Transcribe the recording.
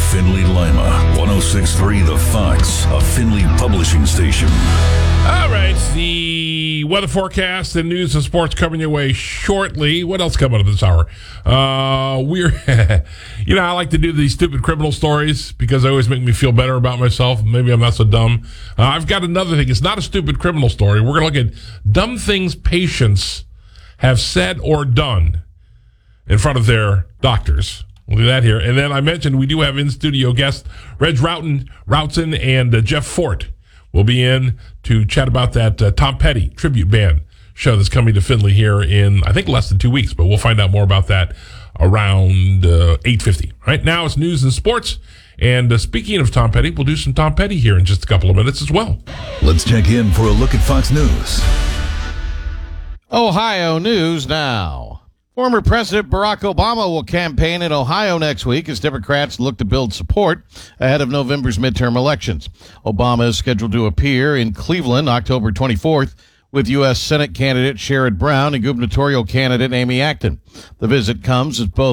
Findlay Lima, 106.3 The Fox, a Findlay publishing station. All right, the weather forecast and news and sports coming your way shortly. What else coming up this hour? I like to do these stupid criminal stories because they always make me feel better about myself. Maybe I'm not so dumb. I've got another thing. It's not a stupid criminal story. We're going to look at dumb things patients have said or done in front of their doctors. We'll do that here. And then I mentioned we do have in-studio guests, Reg Routson and Jeff Fort will be in to chat about that Tom Petty tribute band show that's coming to Findlay here in, I think, less than 2 weeks. But we'll find out more about that around 8:50. Right now it's news and sports. And speaking of Tom Petty, we'll do some Tom Petty here in just a couple of minutes as well. Let's check in for a look at Fox News. Ohio news now. Former President Barack Obama will campaign in Ohio next week as Democrats look to build support ahead of November's midterm elections. Obama is scheduled to appear in Cleveland October 24th with U.S. Senate candidate Sherrod Brown and gubernatorial candidate Amy Acton. The visit comes as both